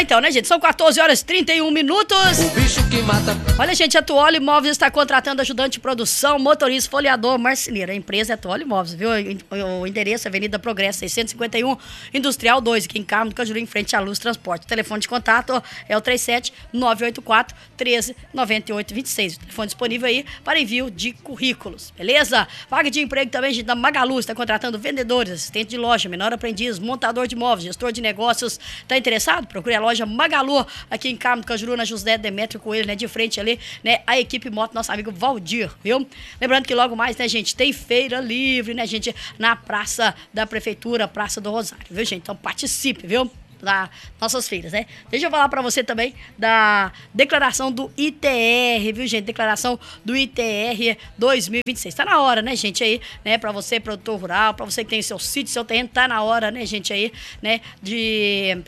então, né, gente? São 14 horas e 31 minutos. O bicho que mata. Olha, gente, a Tuoli Imóveis está contratando ajudante de produção, motorista, folheador, marceneiro. A empresa é a Tuoli Imóveis, viu? O endereço é Avenida Progresso, 651, Industrial 2, aqui em Carmo do Cajuru, em frente à Luz Transporte. O telefone de contato é o 37-984-13-9826. O telefone disponível aí para envio de currículos, beleza? Vaga de emprego também, gente, da Magalu, está contratando vendedores, assistente de loja, menor aprendiz, montador de imóveis, gestor de negócios. Está interessado? Procure a loja Magalu, aqui em Carmo do Cajuru, na José Demétrio Coelho, né? De frente ali, né? A equipe moto, nosso amigo Valdir, viu? Lembrando que logo mais, né, gente, tem feira livre, né, gente? Na Praça da Prefeitura, Praça do Rosário, viu, gente? Então participe, viu? Das nossas feiras, né? Deixa eu falar pra você também da declaração do ITR, viu, gente? Declaração do ITR 2026. Tá na hora, né, gente, aí, né? Pra você, produtor rural, pra você que tem seu sítio, seu terreno, tá na hora, né, gente, aí, né? De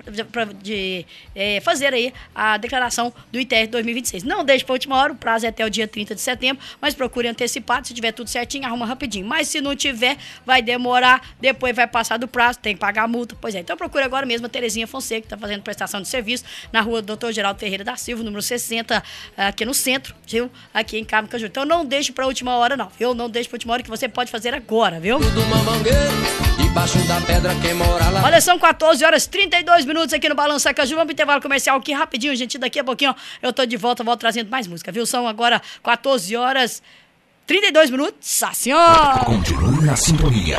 fazer aí a declaração do ITR 2026. Não deixe pra última hora, o prazo é até o dia 30 de setembro, mas procure antecipado, se tiver tudo certinho, arruma rapidinho. Mas se não tiver, vai demorar, depois vai passar do prazo, tem que pagar a multa, pois é. Então procure agora mesmo a Terezinha Fonseca, que está fazendo prestação de serviço na rua Dr. Geraldo Ferreira da Silva, número 60, aqui no centro, viu? Aqui em Carmo do Cajuru. Então não deixe para a última hora, não, viu? Não deixe para a última hora, que você pode fazer agora, viu? Debaixo da pedra quem mora lá. Olha, são 14 horas e 32 minutos aqui no Balança Caju. Vamos pro intervalo comercial aqui rapidinho, gente. Daqui a pouquinho eu tô de volta, volto trazendo mais música, viu? São agora 14 horas 32 minutos. Ah, senhora! Continue na sintonia.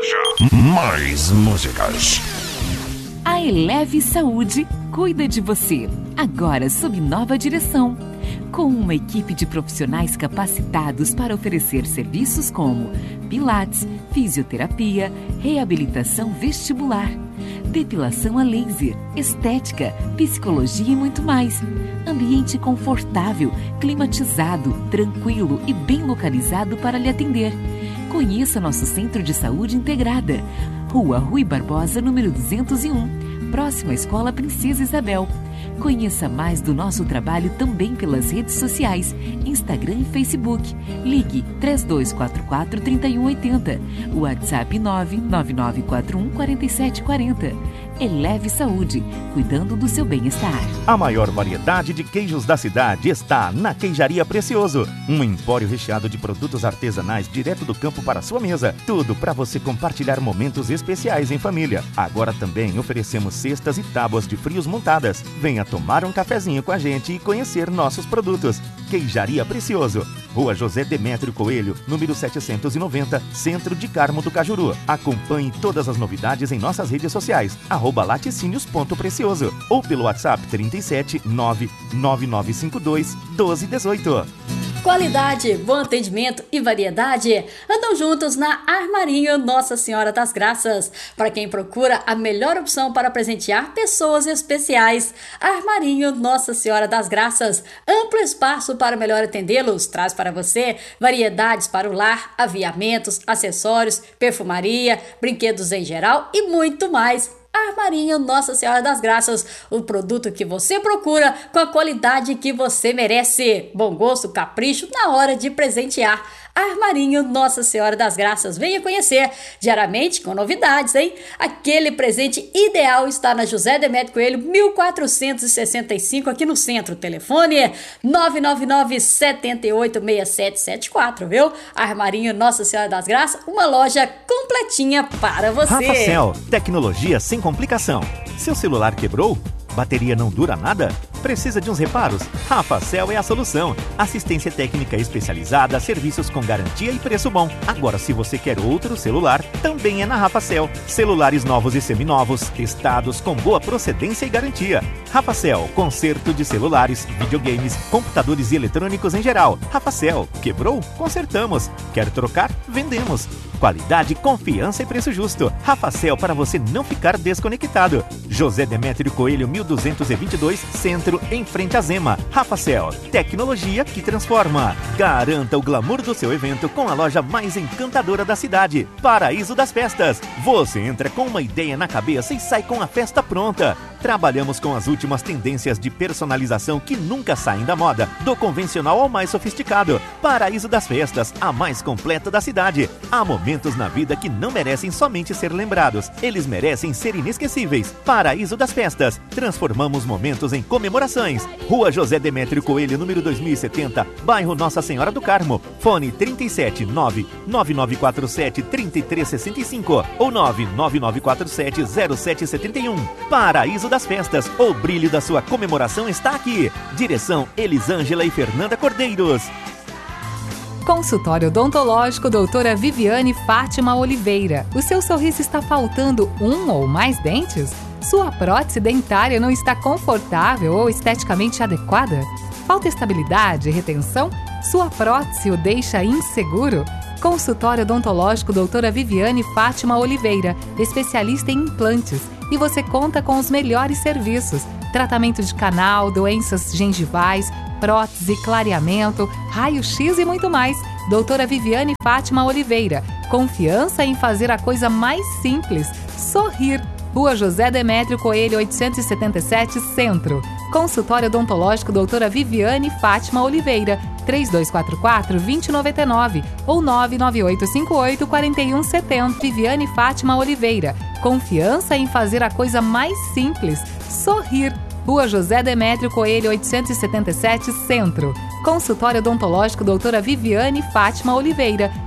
Mais músicas. A Eleve Saúde cuida de você, agora sob nova direção, com uma equipe de profissionais capacitados para oferecer serviços como pilates, fisioterapia, reabilitação vestibular, depilação a laser, estética, psicologia e muito mais. Ambiente confortável, climatizado, tranquilo e bem localizado para lhe atender. Conheça nosso Centro de Saúde Integrada, Rua Rui Barbosa, número 201, próxima à Escola Princesa Isabel. Conheça mais do nosso trabalho também pelas redes sociais, Instagram e Facebook. Ligue 3244-3180, WhatsApp 99941-4740. Eleve Saúde, cuidando do seu bem-estar. A maior variedade de queijos da cidade está na Queijaria Precioso. Um empório recheado de produtos artesanais direto do campo para a sua mesa. Tudo para você compartilhar momentos especiais em família. Agora também oferecemos cestas e tábuas de frios montadas. Venha tomar um cafezinho com a gente e conhecer nossos produtos. Queijaria Precioso, Rua José Demétrio Coelho, número 790, Centro de Carmo do Cajuru. Acompanhe todas as novidades em nossas redes sociais, @laticínios.precioso ou pelo WhatsApp 37 99952 1218. Qualidade, bom atendimento e variedade andam juntos na Armarinho Nossa Senhora das Graças. Para quem procura a melhor opção para presentear pessoas especiais, Armarinho Nossa Senhora das Graças. Amplo espaço para melhor atendê-los. Traz para você variedades para o lar, aviamentos, acessórios, perfumaria, brinquedos em geral e muito mais. Armarinho Nossa Senhora das Graças, o produto que você procura com a qualidade que você merece. Bom gosto, capricho na hora de presentear. Armarinho Nossa Senhora das Graças, venha conhecer, diariamente com novidades, hein? Aquele presente ideal está na José Demétrio Coelho, 1465, aqui no centro. Telefone 999-786774, viu? Armarinho Nossa Senhora das Graças, uma loja completinha para você. Rafacel, tecnologia sem complicação. Seu celular quebrou? Bateria não dura nada? Precisa de uns reparos? Rafacel é a solução. Assistência técnica especializada, serviços com garantia e preço bom. Agora, se você quer outro celular, também é na Rafacel. Celulares novos e seminovos, testados com boa procedência e garantia. Rafacel, conserto de celulares, videogames, computadores e eletrônicos em geral. Rafacel, quebrou? Consertamos. Quer trocar? Vendemos. Qualidade, confiança e preço justo. Rafacel, para você não ficar desconectado. José Demétrio Coelho, 1222, Centro, em frente a Zema. Rafacel, tecnologia que transforma. Garanta o glamour do seu evento com a loja mais encantadora da cidade, Paraíso das Festas. Você entra com uma ideia na cabeça e sai com a festa pronta. Trabalhamos com as últimas tendências de personalização que nunca saem da moda, do convencional ao mais sofisticado. Paraíso das Festas, a mais completa da cidade. Há momentos na vida que não merecem somente ser lembrados, eles merecem ser inesquecíveis. Paraíso das Festas, transformamos momentos em comemorações. Rua José Demétrio Coelho, número 2070, bairro Nossa Senhora do Carmo. Fone 379-9947-3365 ou 99947-0771. Paraíso das Festas, o brilho da sua comemoração está aqui. Direção Elisângela e Fernanda Cordeiros. Consultório odontológico doutora Viviane Fátima Oliveira. O seu sorriso está faltando um ou mais dentes? Sua prótese dentária não está confortável ou esteticamente adequada? Falta estabilidade e retenção? Sua prótese o deixa inseguro? Consultório odontológico doutora Viviane Fátima Oliveira, especialista em implantes. E você conta com os melhores serviços: tratamento de canal, doenças gengivais, prótese, clareamento, raio-x e muito mais. Doutora Viviane Fátima Oliveira. Confiança em fazer a coisa mais simples: sorrir. Rua José Demétrio Coelho, 877, Centro. Consultório odontológico doutora Viviane Fátima Oliveira, 3244-2099 ou 99858-4170. Viviane Fátima Oliveira. Confiança em fazer a coisa mais simples: sorrir. Rua José Demétrio Coelho, 877, Centro. Consultório odontológico doutora Viviane Fátima Oliveira,